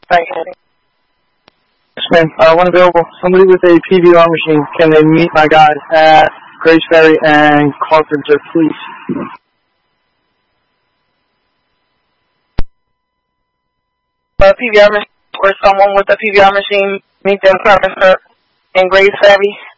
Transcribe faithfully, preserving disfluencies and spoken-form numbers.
Right. Yes, ma'am. Uh, when available, somebody with a P V R machine, can they meet my guys at Grace Ferry and Carpenter, please? A P V R machine or someone with a P V R machine meet them Carpenter and Grace Ferry.